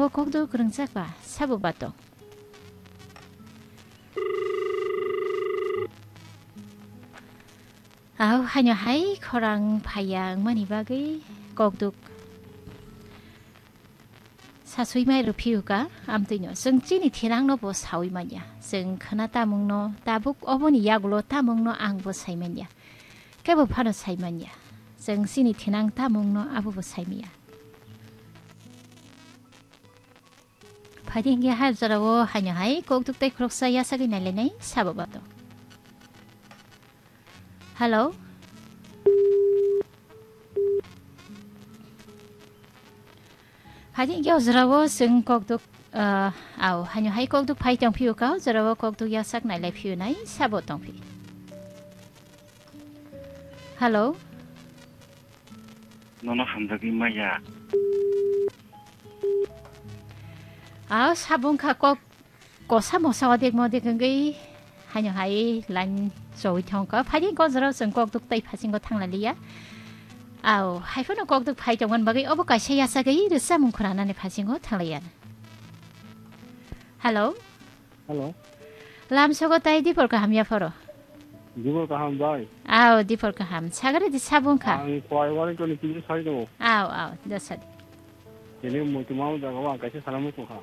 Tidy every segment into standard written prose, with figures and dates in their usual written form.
저러고 곡도 그런 작바 사부바동 아우 하녀 하이 거랑 파양 많이 바기 곡도 사소이 마이로 피우가 암뜨녀 승진이 티랑노 보 사위 마냐 승 크나 따먹노 따북 어머니 야구로 따먹노 앙보 사이면야 깨보 파노 사이면야 승 신이 티랑 따먹노 아부보 사이미야 파딩게 할 저라고 하녀 하이 꼭둑대 크록사 야사기 날래네 사보바도 Hello 파딩게 저라고 승 꼭둑 아우 하녀 하이 꼭둑 파이정 피우가 저라고 꼭둑 야삭 날래 피우나이 사보동 피 Hello 너는 한적이 뭐야? 아 사본카 꼭 고사모 사와덱 모덱 그게 하녀 하이 란 조이 통과 파딩 거저러 승 꼭둑 떼 파신 거 탕랄리야 아우 하이프는 꼭둑 파이정원 먹이 어버가 셰야사게 르사문 코라나네 파신 거 탕랄리야 Hello Hello. 람 소고 따이 디폴까 함야 포로 누가 한 바이. 아우 디폴까 함 차그레 디 사본카 안 과이 와리 거니 기지 살도. 아우 됐어 얘네 뭐 그만 자가 와 같이 사람 먹고 가.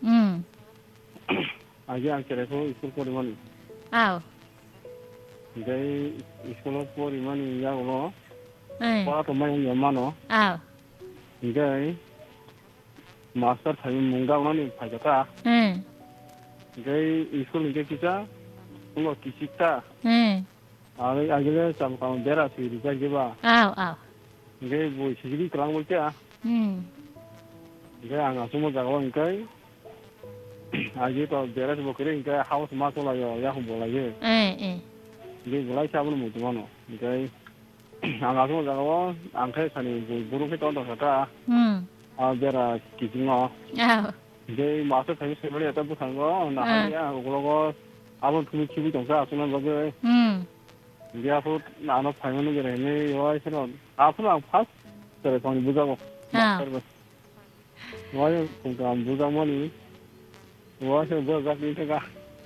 아기 안 그래서 스쿨 거리만. 아우 이제 스쿨 거리만 야고. 응 와 정말 연만어. 아우 이제 마스터 타임 뭔가 오늘 파졌다. 응 이제 스쿨 이제 기자. 뭔가 기식다. 응 아기를 잠깐 내라 수리자 기봐. 아우 이제 뭐 시집이 그런 걸 때야. 이제 안 아주면 자고니까 아직도 내려서 뭐 그러니까 하우스 마토라요 야구 몰라요 응 이게 몰라이 잡으면 못 되잖아 이제 안 아주면 자고 안开산이 무릎에 떠도 가다 아 내가 기증어 아우 이제 마스 타임 세번에 했다 못한 거 나야 그러고 아무 그 기분 동사 쓰는 거고 이제 앞으로 나눠 팔면 게 되네 요아이처럼 앞으로 안 파스 그래 돈이 무자고 와요 공감 무자머니 와서 뭐가 그니까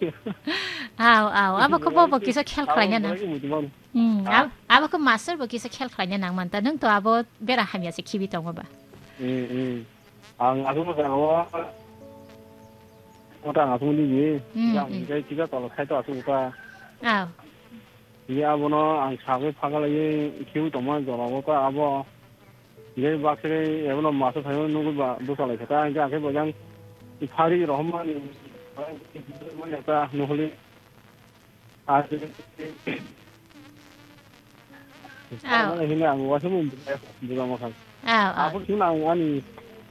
아우 아바 그거 보기서 캘크라냐 나 아바 그 마스터 보기서 캘크라냐 낭만다 능또 아버 베라 하면서 기비 동어봐 안 아주면 자고 어떤 아주머니 그냥 이제 지가 또 살도 아주니까 아우 이게 아버는 안 사고 파갈이 기후 동만 돌아오고 아버 이제 막실에 애분은 마서 사용 누구 봐 무서워 했다 이제 그 그냥 이 파리로 한마디 뭐였다 누굴이 아주 아우 그냥 와서는 누가 뭐 한 아버 지금 아니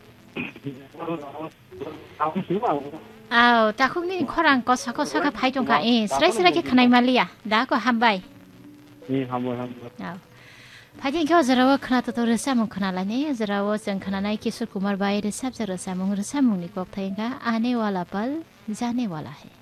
아버 지금 아우 다국민 코랑 거사가 파이종가 스트레스라게 카나이 말리야 나고 한바이 한번 아우 파진 겨저러워 크나도 르사문 크나라네 저러워 정 크나나이 기술 Kumar बाई रे सब जरो सामुंग रे सामुंग नि कोक थायंगा आने वाला पल जाने वाला है